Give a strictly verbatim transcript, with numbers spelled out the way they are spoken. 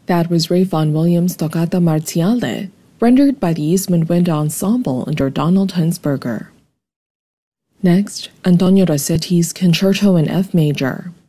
That was Ray Vaughan Williams' Toccata Marziale, rendered by the Eastman Wind Ensemble under Donald Hunsberger. Next, Antonio Rossetti's Concerto in F major,